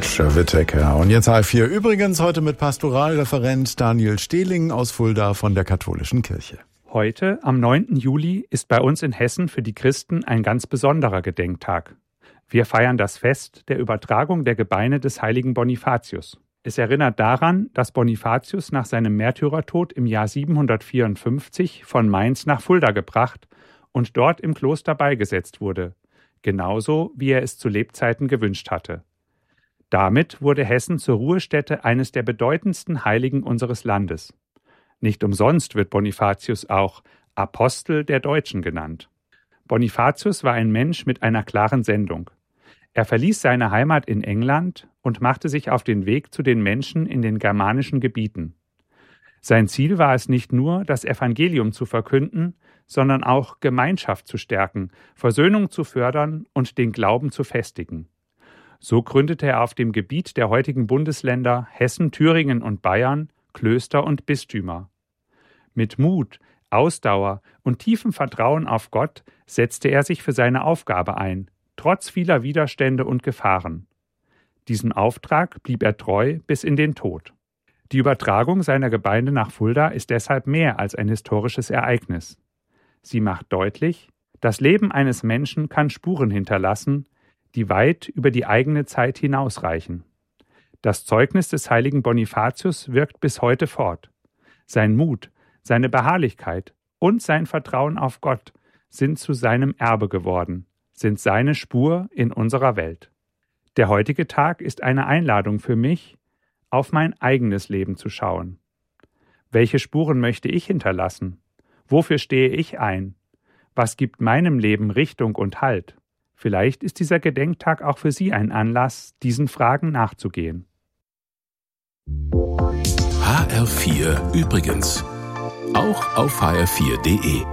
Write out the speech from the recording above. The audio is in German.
Roger Whittaker. Und jetzt H4. Übrigens heute mit Pastoralreferent Daniel Stehling aus Fulda von der Katholischen Kirche. Heute, am 9. Juli, ist bei uns in Hessen für die Christen ein ganz besonderer Gedenktag. Wir feiern das Fest der Übertragung der Gebeine des heiligen Bonifatius. Es erinnert daran, dass Bonifatius nach seinem Märtyrertod im Jahr 754 von Mainz nach Fulda gebracht und dort im Kloster beigesetzt wurde, genauso wie er es zu Lebzeiten gewünscht hatte. Damit wurde Hessen zur Ruhestätte eines der bedeutendsten Heiligen unseres Landes. Nicht umsonst wird Bonifatius auch Apostel der Deutschen genannt. Bonifatius war ein Mensch mit einer klaren Sendung. Er verließ seine Heimat in England und machte sich auf den Weg zu den Menschen in den germanischen Gebieten. Sein Ziel war es nicht nur, das Evangelium zu verkünden, sondern auch Gemeinschaft zu stärken, Versöhnung zu fördern und den Glauben zu festigen. So gründete er auf dem Gebiet der heutigen Bundesländer Hessen, Thüringen und Bayern Klöster und Bistümer. Mit Mut, Ausdauer und tiefem Vertrauen auf Gott setzte er sich für seine Aufgabe ein, trotz vieler Widerstände und Gefahren. Diesem Auftrag blieb er treu bis in den Tod. Die Übertragung seiner Gebeine nach Fulda ist deshalb mehr als ein historisches Ereignis. Sie macht deutlich, das Leben eines Menschen kann Spuren hinterlassen, die weit über die eigene Zeit hinausreichen. Das Zeugnis des heiligen Bonifatius wirkt bis heute fort. Sein Mut, seine Beharrlichkeit und sein Vertrauen auf Gott sind zu seinem Erbe geworden, sind seine Spur in unserer Welt. Der heutige Tag ist eine Einladung für mich, auf mein eigenes Leben zu schauen. Welche Spuren möchte ich hinterlassen? Wofür stehe ich ein? Was gibt meinem Leben Richtung und Halt? Vielleicht ist dieser Gedenktag auch für Sie ein Anlass, diesen Fragen nachzugehen. HR4 übrigens. Auch auf hr4.de.